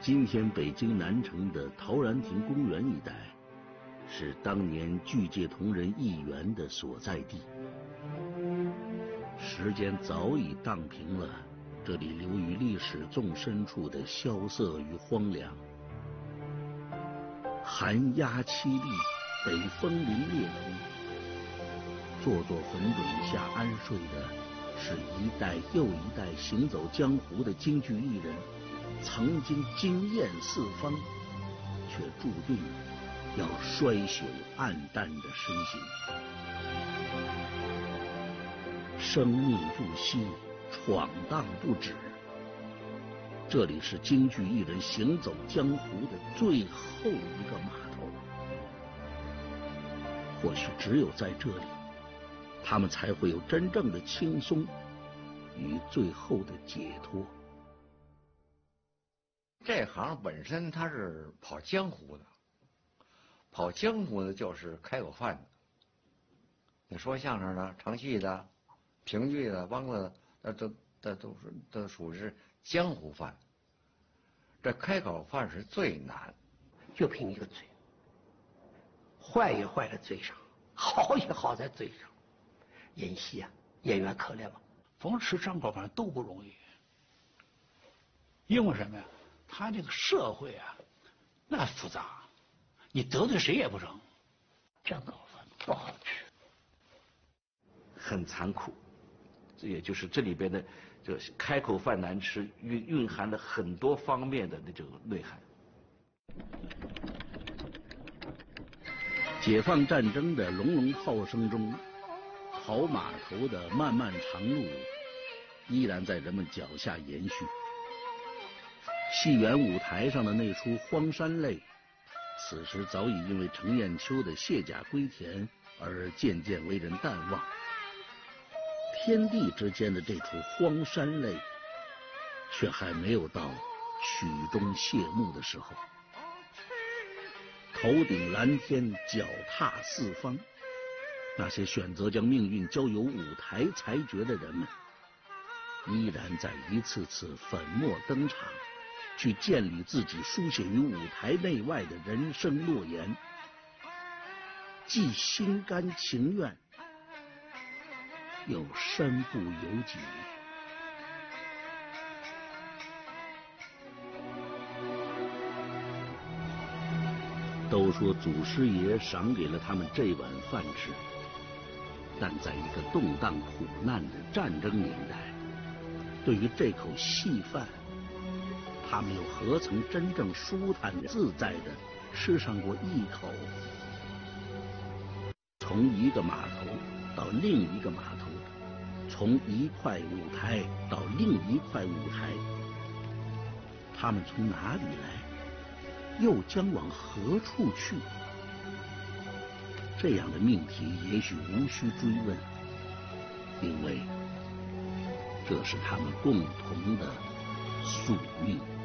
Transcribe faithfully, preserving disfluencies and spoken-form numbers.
今天北京南城的陶然亭公园一带，是当年巨介同仁一员的所在地。时间早已荡平了这里流于历史纵深处的萧瑟与荒凉。寒鸦凄厉，北风凛冽中，座座坟埂下安睡的是一代又一代行走江湖的京剧艺人，曾经惊艳四方，却注定要衰朽暗淡的身形。生命不息，闯荡不止。这里是京剧艺人行走江湖的最后一个码头。或许只有在这里，他们才会有真正的轻松与最后的解脱。 这行本身他是跑江湖的，跑江湖的就是开口饭的。你说相声的、唱戏的、评剧的、梆子的，那都那都是都属于是江湖饭。这开口饭是最难， 就凭一个嘴，坏也坏在嘴上，好也好在嘴上。演戏啊，演员可怜吗？ 逢吃张口饭都不容易，因为什么呀？他这个社会啊，那复杂，你得罪谁也不成。 张口饭不好吃， 很残酷。这也就是这里边的，这开口饭难吃，蕴蕴含了很多方面的那种内涵。 解放战争的隆隆炮声中，跑码头的漫漫长路依然在人们脚下延续。戏园舞台上的那出《荒山泪》，此时早已因为程砚秋的卸甲归田而渐渐为人淡忘。天地之间的这出《荒山泪》，却还没有到曲终谢幕的时候。头顶蓝天，脚踏四方，那些选择将命运交由舞台裁决的人们，依然在一次次粉墨登场，去建立自己书写于舞台内外的人生诺言，既心甘情愿，又身不由己。都说祖师爷赏给了他们这碗饭吃，但在一个动荡苦难的战争年代，对于这口细饭，他们又何曾真正舒坦自在地吃上过一口？从一个码头到另一个码头，从一块舞台到另一块舞台，他们从哪里来，又将往何处去？这样的命题也许无需追问，因为这是他们共同的宿命。